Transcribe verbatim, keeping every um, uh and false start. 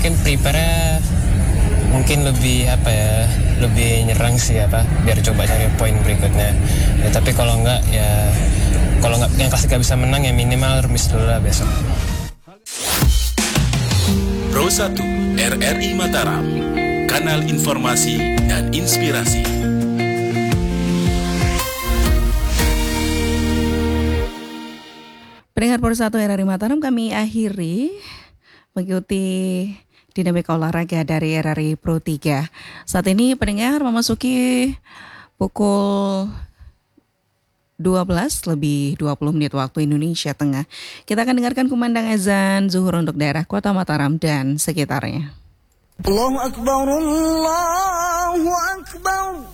mungkin prepare mungkin lebih apa ya, lebih nyerang sih apa, biar coba cari poin berikutnya. Ya, tapi kalau enggak ya, kalau enggak yang pasti nggak bisa menang ya minimal remis dulu lah besok. Pro satu R R I Mataram, kanal informasi dan inspirasi. Pendengar Pro satu R R I Mataram, kami akhiri mengikuti dinamika olahraga dari R R I Pro tiga. Saat ini pendengar memasuki pukul dua belas lebih dua puluh menit waktu Indonesia Tengah. Kita akan dengarkan kumandang azan zuhur untuk daerah Kota Mataram dan sekitarnya. Allahu Akbar, Allahu Akbar.